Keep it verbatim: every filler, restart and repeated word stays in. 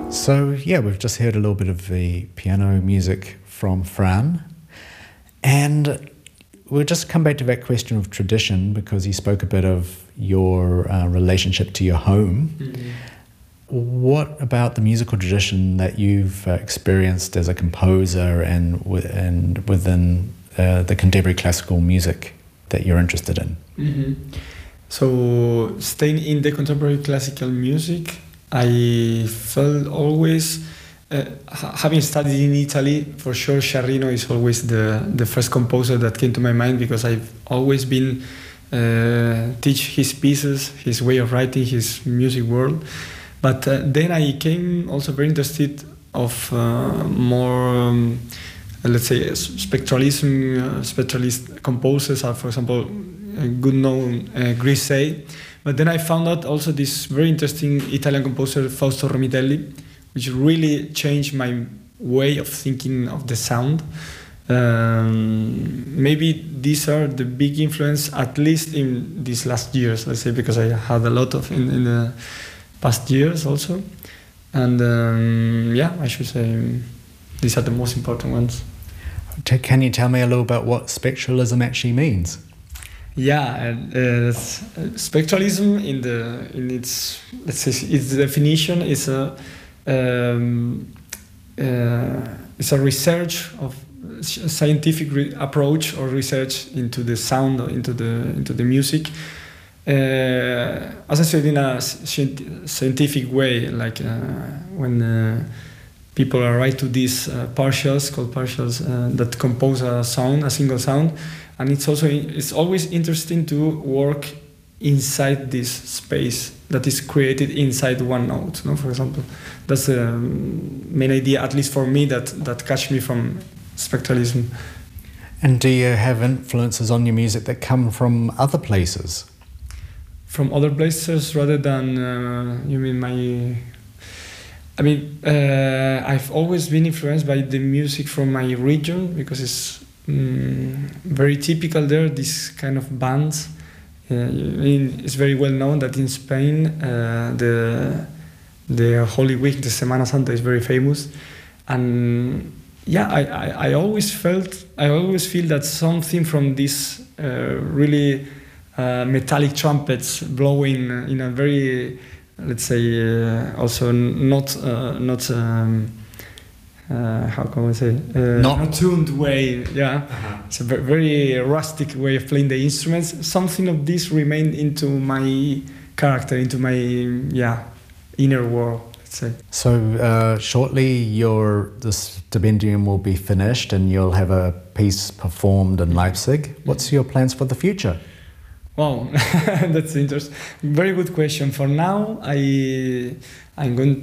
So, yeah, we've just heard a little bit of the piano music from Fran. And we'll just come back to that question of tradition, because you spoke a bit of your uh, relationship to your home. Mm-hmm. What about the musical tradition that you've uh, experienced as a composer and, w- and within uh, the contemporary classical music that you're interested in? Mm-hmm. So, staying in the contemporary classical music, I felt always, uh, having studied in Italy, for sure Sciarrino is always the, the first composer that came to my mind, because I've always been uh, teach his pieces, his way of writing, his music world. But uh, then I became also very interested of uh, more, um, let's say, spectralism, uh, spectralist composers are, for example, a good known uh, Grisey. But then I found out also this very interesting Italian composer, Fausto Romitelli, which really changed my way of thinking of the sound. Um, maybe these are the big influence, at least in these last years, let's say, because I had a lot of in, in the past years also. And um, yeah, I should say these are the most important ones. Can you tell me a little about what spectralism actually means? Yeah, uh, spectralism in the in its let's say its definition is a um, uh, it's a research of a scientific re- approach or research into the sound or into the into the music. Uh, as I said, in a scientific way, like uh, when uh, people write to these uh, partials called partials uh, that compose a sound, a single sound. And it's also it's always interesting to work inside this space that is created inside one note. No, for example, that's the main idea, at least for me, that that catch me from spectralism. And do you have influences on your music that come from other places? From other places, rather than uh, you mean my. I mean, uh, I've always been influenced by the music from my region, because it's. Mm, very typical there, this kind of bands. Uh, I mean, it's very well known that in Spain uh, the the Holy Week, the Semana Santa, is very famous. And yeah, I, I, I always felt, I always feel that something from this uh, really uh, metallic trumpets blowing in a very, let's say, uh, also not uh, not. Um, Uh, how can I say? Uh, not, not tuned way, yeah. Uh-huh. It's a very, very rustic way of playing the instruments. Something of this remained into my character, into my yeah inner world, let's say. So uh, shortly, your the stipendium will be finished, and you'll have a piece performed in Leipzig. What's your plans for the future? Wow, that's interesting. Very good question. For now, I I'm going